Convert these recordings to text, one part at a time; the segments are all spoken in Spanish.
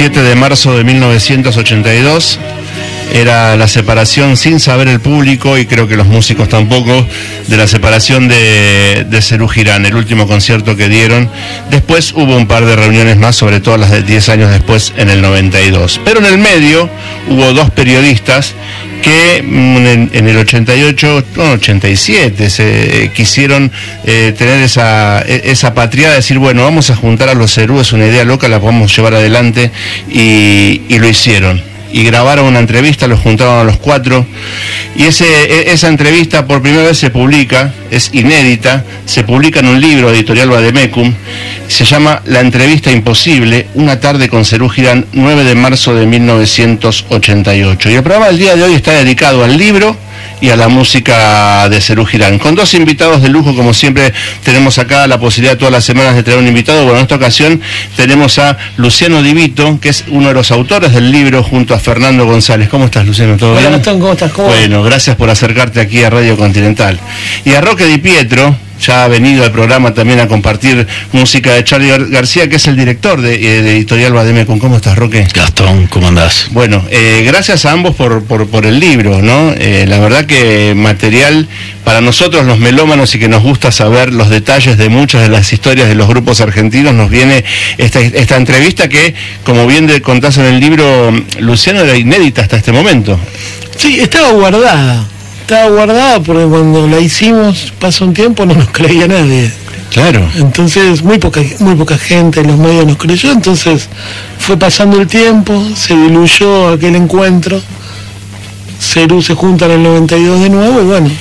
7 de marzo de 1982. Era la separación, sin saber el público, y creo que los músicos tampoco, de la separación de Serú Girán, el último concierto que dieron. Después hubo un par de reuniones más, sobre todo las de 10 años después, en el 92. Pero en el medio hubo dos periodistas que en el 88, no, 87, se quisieron tener esa patriada de decir, bueno, vamos a juntar a los Serú, es una idea loca, la podemos llevar adelante, y lo hicieron. Y grabaron una entrevista, los juntaron a los cuatro, y esa entrevista por primera vez se publica, es inédita, se publica en un libro de Editorial Vademecum, se llama La entrevista imposible, una tarde con Serú Girán, 9 de marzo de 1988. Y el programa del día de hoy está dedicado al libro y a la música de Serú Girán, con dos invitados de lujo. Como siempre tenemos acá la posibilidad todas las semanas de tener un invitado. Bueno, en esta ocasión tenemos a Luciano Di Vito, que es uno de los autores del libro, junto a Fernando González. ¿Cómo estás, Luciano? ¿Todo bien? Hola, Gastón, ¿cómo estás? Bueno, gracias por acercarte aquí a Radio Continental. Y a Roque Di Pietro, ya ha venido al programa también a compartir música de Charly García, que es el director de Editorial Vademecum. ¿Cómo estás, Roque? Gastón, ¿cómo andás? Bueno, gracias a ambos por el libro, ¿no? La verdad que material para nosotros los melómanos y que nos gusta saber los detalles de muchas de las historias de los grupos argentinos, nos viene esta entrevista que, como bien contás en el libro, Luciano, era inédita hasta este momento. Sí, estaba guardada porque cuando la hicimos, pasó un tiempo, no nos creía nadie. Claro. Entonces muy poca gente en los medios nos creyó, entonces fue pasando el tiempo, se diluyó aquel encuentro, Serú se junta en el 92 de nuevo, y bueno,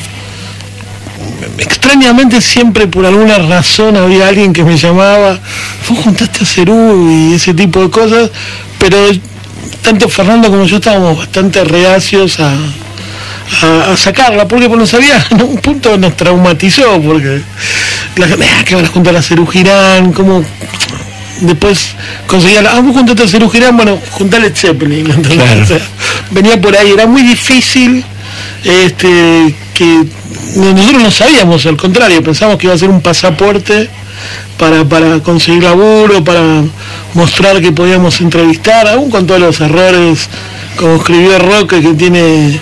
extrañamente siempre por alguna razón había alguien que me llamaba, vos juntaste a Serú y ese tipo de cosas, pero tanto Fernando como yo estábamos bastante reacios a sacarla, porque no sabía, en un punto nos traumatizó, porque la gente, que van a juntar a Serú Girán, como después conseguía vos juntaste a Serú Girán, bueno, juntale Zeppelin, claro. O sea, venía por ahí, era muy difícil, que nosotros no sabíamos, al contrario, pensamos que iba a ser un pasaporte para conseguir laburo, para mostrar que podíamos entrevistar, aún con todos los errores, como escribió Roque, que tiene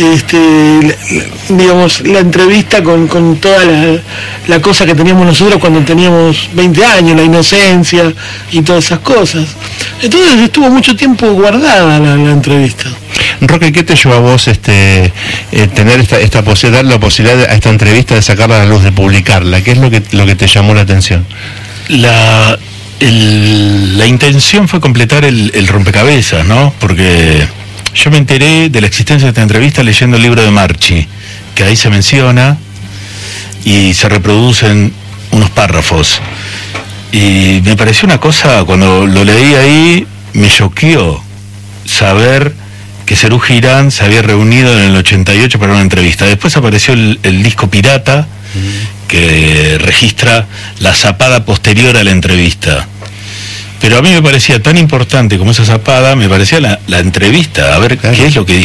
digamos, la entrevista con toda la cosa que teníamos nosotros cuando teníamos 20 años, la inocencia y todas esas cosas. Entonces estuvo mucho tiempo guardada la entrevista. Roque, ¿qué te llevó a vos tener esta posibilidad, dar la posibilidad a esta entrevista de sacarla a la luz, de publicarla? ¿Qué es lo que te llamó la atención? La intención fue completar el rompecabezas, ¿no? Porque yo me enteré de la existencia de esta entrevista leyendo el libro de Marchi, que ahí se menciona y se reproducen unos párrafos. Y me pareció una cosa, cuando lo leí ahí, me choqueó saber que Serú Girán se había reunido en el 88 para una entrevista. Después apareció el disco pirata, que registra la zapada posterior a la entrevista. Pero a mí me parecía tan importante como esa zapada, me parecía la entrevista, a ver, claro, qué es lo que